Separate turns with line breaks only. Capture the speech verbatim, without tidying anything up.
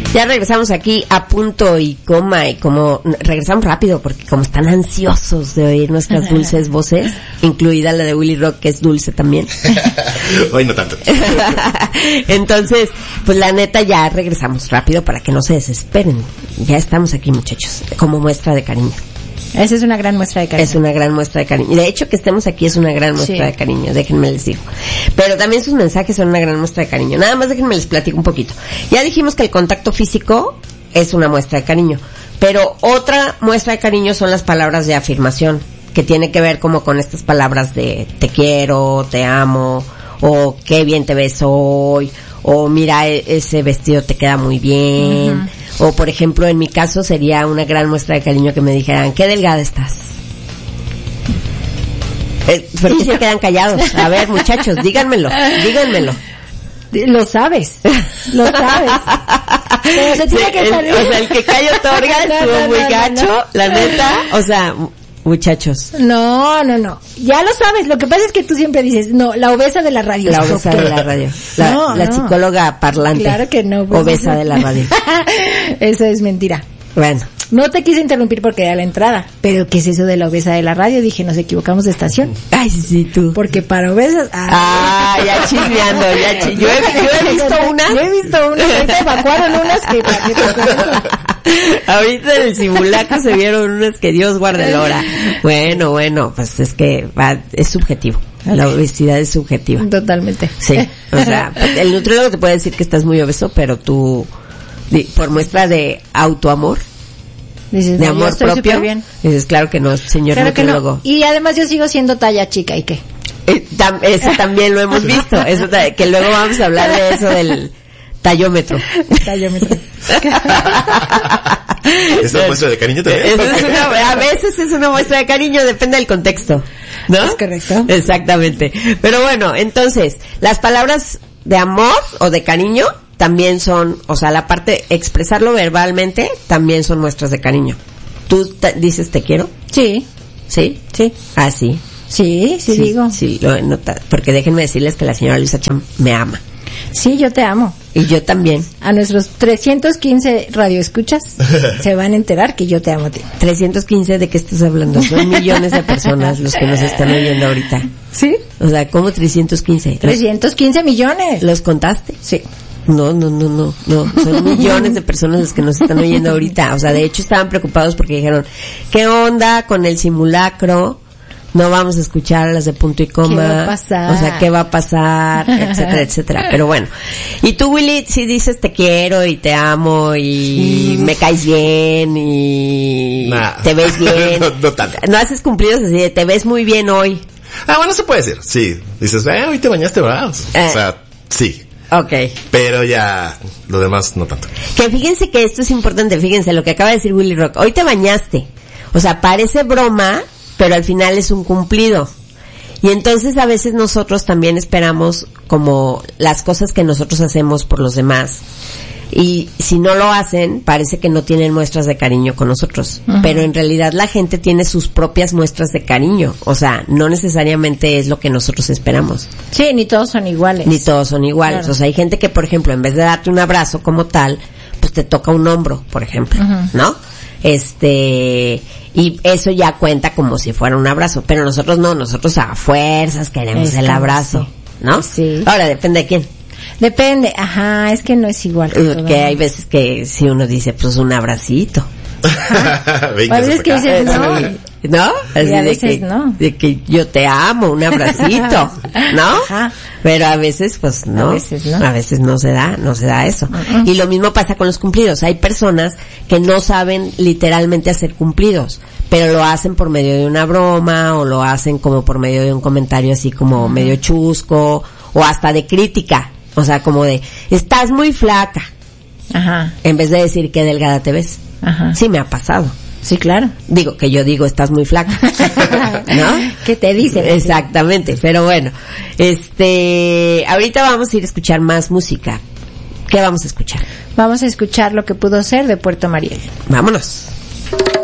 Ya regresamos aquí a punto y coma, y como regresamos rápido porque como están ansiosos de oír nuestras dulces voces, incluida la de Willy Rock, que es dulce también.
Hoy no tanto.
Entonces, pues la neta ya regresamos rápido para que no se desesperen. Ya estamos aquí, muchachos, como muestra de cariño.
Esa es una gran muestra de cariño.
Es una gran muestra de cariño. Y de hecho que estemos aquí es una gran muestra sí. de cariño, déjenme les digo. Pero también sus mensajes son una gran muestra de cariño. Nada más déjenme les platico un poquito. Ya dijimos que el contacto físico es una muestra de cariño. Pero otra muestra de cariño son las palabras de afirmación, que tiene que ver como con estas palabras de te quiero, te amo, o qué bien te ves hoy, o mira, ese vestido te queda muy bien. Uh-huh. O, por ejemplo, en mi caso sería una gran muestra de cariño que me dijeran, qué delgada estás. Eh, ¿Por qué se quedan callados? A ver, muchachos, díganmelo, díganmelo.
Lo sabes, lo sabes. Pero se tiene
sí,
que salir.
El, o sea, el que calla otorga
no,
estuvo
no,
muy
no,
gacho,
no.
la neta, o sea... Muchachos.
No, no, no. Ya lo sabes. Lo que pasa es que tú siempre dices, no, la obesa de la radio.
La obesa de la radio. La,
no,
la
no.
psicóloga parlante.
Claro que no.
Pues obesa no. de la radio.
Eso es mentira.
Bueno.
No te quise interrumpir porque era la entrada. Pero ¿qué es eso de la obesa de la radio? Dije, nos equivocamos de estación.
Ay, sí, tú.
Porque para obesas...
Ah, ah ya chismeando, ya chi- yo, he, yo he visto unas.
Yo he visto unas. Ahorita evacuaron unas que...
Ahorita en el simulacro se vieron unas que Dios guarde la hora. Bueno, bueno, pues es que va, es subjetivo. Okay. La obesidad es subjetiva.
Totalmente.
Sí, o sea, el nutriólogo te puede decir que estás muy obeso, pero tú, por muestra de autoamor,
dices,
de
no,
amor propio,
bien.
Dices, claro que no, señor
claro
nutriólogo.
Que no. Y además yo sigo siendo talla chica, ¿y qué?
Eh, tam, eso también lo hemos visto, eso ta- que luego vamos a hablar de eso del tallómetro.
Tallómetro.
¿Es una muestra de cariño también?
Es una, a veces es una muestra de cariño, depende del contexto, ¿no?
Es correcto.
Exactamente. Pero bueno, entonces, las palabras de amor o de cariño también son, o sea, la parte, expresarlo verbalmente también son muestras de cariño. ¿Tú te, dices te quiero?
Sí.
¿Sí?
Sí.
Ah, sí.
Sí, sí, sí digo.
Sí, lo he notado, porque déjenme decirles que la señora Luisa Cham me ama.
Sí, yo te amo.
Y yo también.
A nuestros trescientos quince radioescuchas se van a enterar que yo te amo a ti.
trescientos quince, ¿de qué estás hablando? Son millones de personas los que nos están oyendo ahorita.
¿Sí?
O sea, ¿cómo trescientos quince?
trescientos quince millones.
¿Los contaste?
Sí.
No, no, no, no, no. Son millones de personas las que nos están oyendo ahorita. O sea, de hecho estaban preocupados porque dijeron, ¿qué onda con el simulacro? No vamos a escuchar a las de punto y coma.
¿Qué va a pasar?
O sea, ¿qué va a pasar? Etcétera, etcétera. Pero bueno. Y tú, Willy, si dices te quiero y te amo y sí. me caes bien y
nah.
te ves bien.
no, no tanto.
No haces cumplidos así de te ves muy bien hoy.
Ah, bueno, se puede decir. Sí. Dices, eh, hoy te bañaste, ¿verdad?
Eh.
O sea, sí.
Okay.
Pero ya, lo demás no tanto.
Que fíjense que esto es importante, fíjense lo que acaba de decir Willy Rock. Hoy te bañaste. O sea, parece broma, pero al final es un cumplido. Y entonces a veces nosotros también esperamos como las cosas que nosotros hacemos por los demás. Y si no lo hacen, parece que no tienen muestras de cariño con nosotros. Uh-huh. Pero en realidad la gente tiene sus propias muestras de cariño. O sea, no necesariamente es lo que nosotros esperamos.
Sí, ni todos son iguales.
Ni todos son iguales. Claro. O sea, hay gente que, por ejemplo, en vez de darte un abrazo como tal, pues te toca un hombro, por ejemplo, uh-huh. ¿no? Este, y eso ya cuenta como si fuera un abrazo. Pero nosotros no, nosotros a fuerzas queremos es el abrazo, sí. ¿no?
Sí.
Ahora, depende de quién.
Depende, ajá, es que no es igual.
Que, que hay veces que si uno dice, pues un abracito.
Venga,
a veces que dices, no.
¿No? Así
y a
de
veces
que,
no.
de que yo te amo, un abracito, ¿no?
Ajá.
Pero a veces, pues no.
A veces no.
A veces no se da, no se da eso. Uh-uh. Y lo mismo pasa con los cumplidos. Hay personas que no saben literalmente hacer cumplidos, pero lo hacen por medio de una broma, o lo hacen como por medio de un comentario así como uh-huh. medio chusco, o hasta de crítica. O sea, como de, estás muy flaca.
Ajá.
En vez de decir qué delgada te ves.
Ajá.
Sí me ha pasado.
Sí, claro.
Digo, que yo digo, estás muy flaca. ¿No?
¿Qué te dicen?
Exactamente, pero bueno. Este, ahorita vamos a ir a escuchar más música. ¿Qué vamos a escuchar?
Vamos a escuchar Lo que pudo ser de Puerto Mariel.
Vámonos.